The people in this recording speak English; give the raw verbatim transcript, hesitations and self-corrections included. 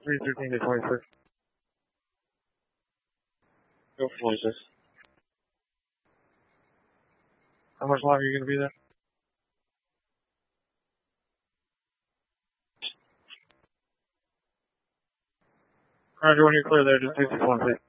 three thirteen to twenty-six. Go for twenty-six. How much longer are you going to be there? Roger, when you're clear there, just take six one six.